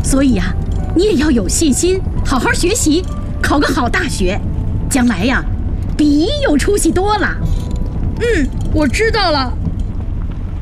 所以呀，你也要有信心，好好学习，考个好大学，将来呀，比有出息多了。 我知道了。